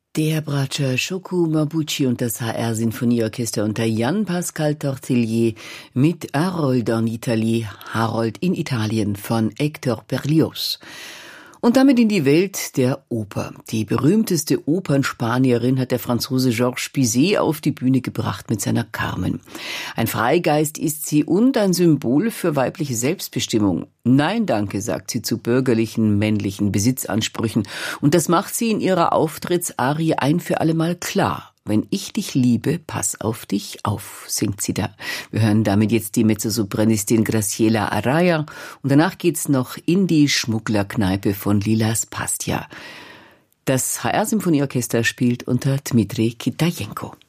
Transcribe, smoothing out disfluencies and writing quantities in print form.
Der Bratscher Choco Mabuchi und das HR-Sinfonieorchester unter Jan-Pascal Tortelier mit Harold en Italie, Harold in Italien von Hector Berlioz. Und damit in die Welt der Oper. Die berühmteste Opernspanierin hat der Franzose Georges Bizet auf die Bühne gebracht mit seiner Carmen. Ein Freigeist ist sie und ein Symbol für weibliche Selbstbestimmung. Nein, danke, sagt sie zu bürgerlichen, männlichen Besitzansprüchen. Und das macht sie in ihrer Auftrittsarie ein für allemal klar. Wenn ich dich liebe, pass auf dich auf, singt sie da. Wir hören damit jetzt die Mezzosopranistin Graciela Araya und danach geht's noch in die Schmugglerkneipe von Lilas Pastia. Das HR-Symphonieorchester spielt unter Dmitri Kitajenko.